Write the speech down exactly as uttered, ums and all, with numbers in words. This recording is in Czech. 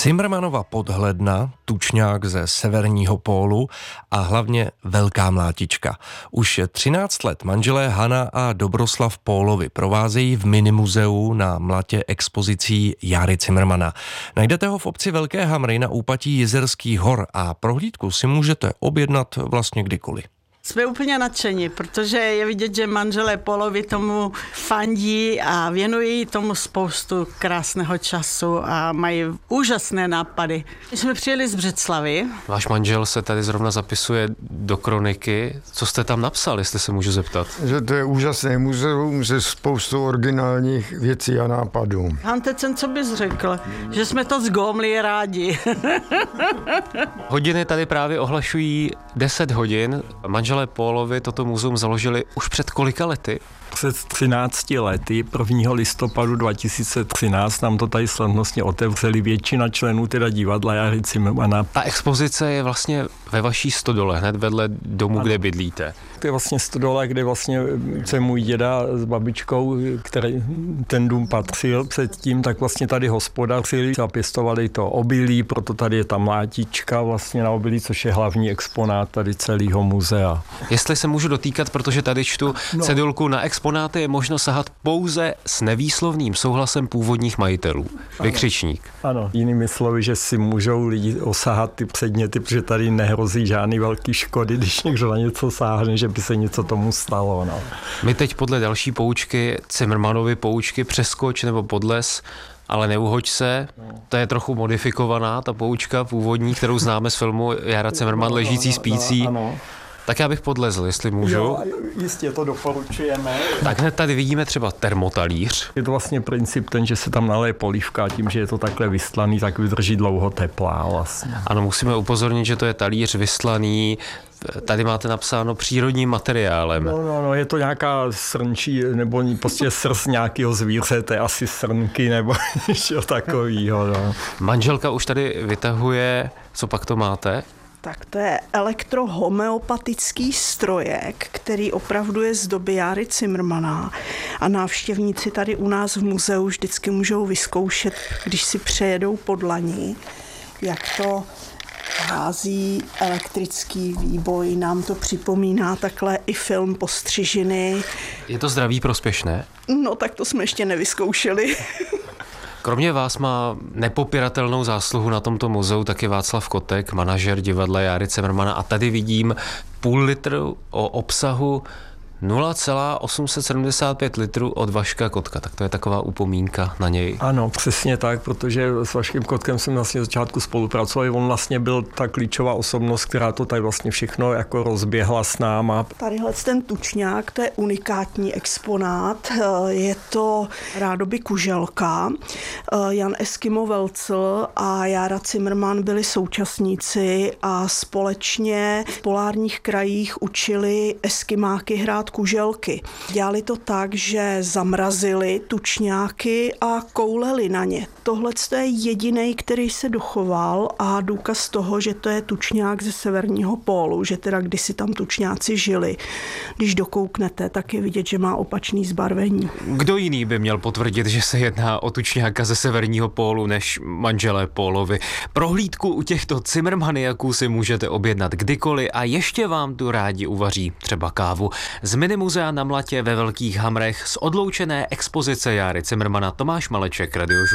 Cimrmanova podhledna, tučňák ze severního pólu a hlavně velká mlátička. Už třináct let manželé Hana a Dobroslav Pólovi provázejí v minimuzeu na mlatě expozicí Járy Cimrmana. Najdete ho v obci Velké Hamry na úpatí Jizerských hor a prohlídku si můžete objednat vlastně kdykoliv. Jsme úplně nadšení, protože je vidět, že manželé Pólovi tomu fandí a věnují tomu spoustu krásného času a mají úžasné nápady. My jsme přijeli z Břeclavy. Váš manžel se tady zrovna zapisuje do kroniky. Co jste tam napsal, jestli se můžu zeptat? Že to je úžasné muzeum se spoustou originálních věcí a nápadů. Hantecen, co bys řekl? Že jsme to zgomli rádi. Hodiny tady právě ohlašují deset hodin. Manželé Pólovi toto muzeum založili už před kolika lety? Před třinácti lety, prvního listopadu dva tisíce třináct, nám to tady slavnostně otevřeli většina členů teda divadla Járy Cimrmana. Ta expozice je vlastně ve vaší stodole, hned vedle domu, ano, kde bydlíte. To je vlastně stodola, kde vlastně se můj děda s babičkou, který ten dům patřil předtím, tak vlastně tady hospodařili a pěstovali to obilí, proto tady je ta mlátička vlastně na obilí, což je hlavní exponát tady celého muzea. Jestli se můžu dotýkat, protože tady čtu no. cedulku na exponáty je možno sahat pouze s nevýslovným souhlasem původních majitelů. Vykřičník. Ano, ano. Jinými slovy, že si můžou lidi osahat ty předměty, protože tady nehrozí žádný velký škody, když někdo na něco sáhne, že by se něco tomu stalo. No. My teď podle další poučky, Cimrmanovy poučky, přeskoč nebo podles, ale neuhoď se, to je trochu modifikovaná, ta poučka původní, kterou známe z filmu Jára Cimrman ležící spící. Tak já bych podlezl, jestli můžu. Jo, jistě, to doporučujeme. Tak hned tady vidíme třeba termotalíř. Je to vlastně princip ten, že se tam naleje polívka a tím, že je to takhle vystlaný, tak vydrží dlouho teplá vlastně. Ano, musíme upozornit, že to je talíř vystlaný. Tady máte napsáno přírodním materiálem. No, no, no, je to nějaká srnčí, nebo prostě srst nějakého zvířete, asi srnky, nebo něco takového. No. Manželka už tady vytahuje, co pak to máte? Tak to je elektrohomeopatický strojek, který opravdu je z doby Járy Cimrmana a návštěvníci tady u nás v muzeu vždycky můžou vyzkoušet, když si přejedou po dlani, jak to hází elektrický výboj. Nám to připomíná takhle i film Postřižiny. Je to zdraví prospěšné? No tak to jsme ještě nevyzkoušeli. Kromě vás má nepopiratelnou zásluhu na tomto muzeu taky Václav Kotek, manažer divadla Járy Cimrmana, a tady vidím půl litru o obsahu nula celá osm set sedmdesát pět litrů od Vaška Kotka, tak to je taková upomínka na něj. Ano, přesně tak, protože s Vaškem Kotkem jsem vlastně z začátku spolupracoval, on vlastně byl ta klíčová osobnost, která to tady vlastně všechno jako rozběhla s náma. Tadyhle ten tučňák, to je unikátní exponát, je to rádoby kuželka. Jan Eskimo Velcl a Jára Cimrman byli současníci a společně v polárních krajích učili eskimáky hrát kuželky. Dělali to tak, že zamrazili tučňáky a kouleli na ně. Tohle je jediný, který se dochoval a důkaz toho, že to je tučňák ze severního pólu, že teda kdysi tam tučňáci žili. Když dokouknete, tak je vidět, že má opačný zbarvení. Kdo jiný by měl potvrdit, že se jedná o tučňáka ze severního pólu než manželé Pólovi? Prohlídku u těchto Cimrmaniaků si můžete objednat kdykoliv a ještě vám tu rádi uvaří třeba kávu. Z minimuzea na Mlatě ve Velkých Hamrech z odloučené expozice Járy Cimrmana Tomáš Maleček, Radiožurnál.